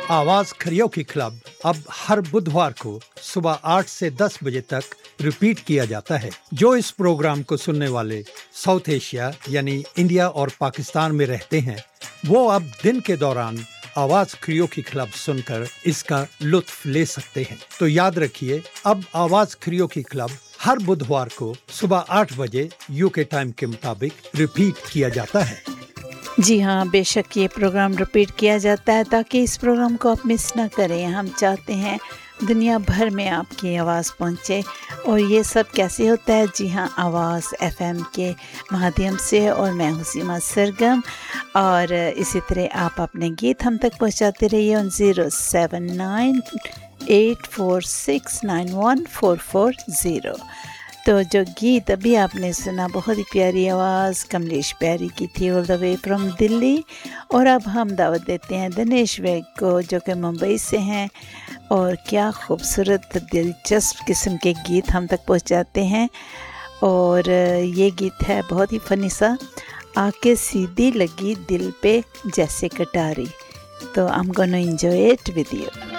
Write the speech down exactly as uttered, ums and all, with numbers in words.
आवाज खरियोकी क्लब अब हर बुधवार को सुबह आठ से दस बजे तक रिपीट किया जाता है। जो इस प्रोग्राम को सुनने वाले साउथ एशिया यानी इंडिया और पाकिस्तान में रहते हैं, वो अब दिन के दौरान आवाज खरियोकी क्लब सुनकर इसका लुत्फ ले सकते हैं। तो याद रखिए, अब आवाज खरियोकी क्लब हर बुधवार को सुबह आठ बजे यूके टाइम के मुताबिक रिपीट किया जाता है। जी हाँ, बेशक ये प्रोग्राम रिपीट किया जाता है ताकि इस प्रोग्राम को आप मिस ना करें। हम चाहते हैं दुनिया भर में आपकी आवाज़ पहुँचे। और ये सब कैसे होता है? जी हाँ, आवाज़ एफएम के माध्यम से। और मैं हूँ सीमा सरगम। और इसी तरह आप अपने गीत हम तक पहुँचाते रहिए on zero seven nine eight four six nine one four four zero. तो जो गीत अभी आपने सुना, बहुत ही प्यारी आवाज़ कमलेश प्यारी की थी, all the way from Delhi. और अब हम दावत देते हैं दिनेश वेग को, जो कि मुंबई से हैं। और क्या खूबसूरत दिलचस्प किस्म के गीत हम तक पहुंचाते हैं। और ये गीत है बहुत ही फ़नी सा, आके सीधी लगी दिल पे जैसे कटारी। तो I am gonna enjoy it with you.